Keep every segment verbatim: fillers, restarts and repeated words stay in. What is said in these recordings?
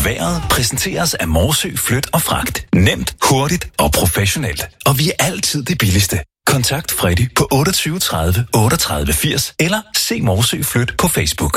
Vejret præsenteres af Morsø Flyt og Fragt. Nemt, hurtigt og professionelt. Og vi er altid det billigste. Kontakt Freddy på otteogtyve tredive otteogtredive firs eller se Morsø Flyt på Facebook.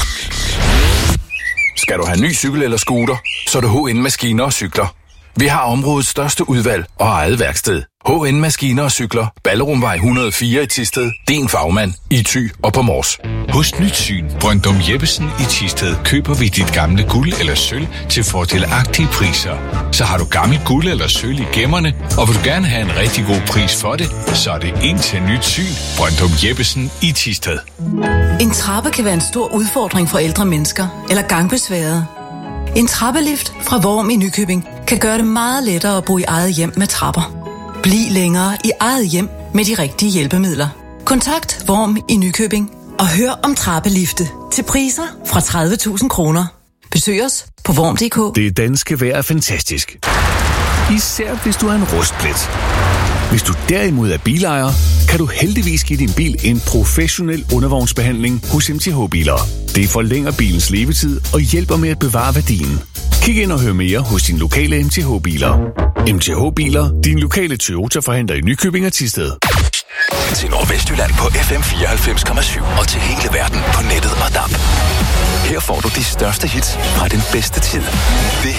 Skal du have ny cykel eller scooter, så er det H N Maskiner og Cykler. Vi har områdets største udvalg og eget værksted. H N Maskiner og Cykler, Ballerumvej et hundrede og fire i Thisted. Din fagmand i Thy og på Mors. Hos Nyt Syn, Brøndum Jeppesen i Thisted, køber vi dit gamle guld eller sølv til fordelagtige priser. Så har du gammel guld eller sølv i gemmerne, og vil du gerne have en rigtig god pris for det, så er det ind til Nyt Syn, Brøndum Jeppesen i Thisted. En trappe kan være en stor udfordring for ældre mennesker eller gangbesværede. En trappelift fra Worm i Nykøbing kan gøre det meget lettere at bo i eget hjem med trapper. Bliv længere i eget hjem med de rigtige hjælpemidler. Kontakt Worm i Nykøbing og hør om trappelifte til priser fra tredive tusind kroner. Besøg os på worm punktum d k. Det danske vejr er fantastisk. Især hvis du er en rustplet. Hvis du derimod er bilejer, kan du heldigvis give din bil en professionel undervognsbehandling hos M T H Biler. Det forlænger bilens levetid og hjælper med at bevare værdien. Kig ind og hør mere hos din lokale M T H Biler. M T H Biler, din lokale Toyota-forhandler i Nykøbing og Thisted. Til Nordvestjylland på F M fireoghalvfems komma syv og til hele verden på nettet og D A B. Her får du de største hits fra den bedste tid. Det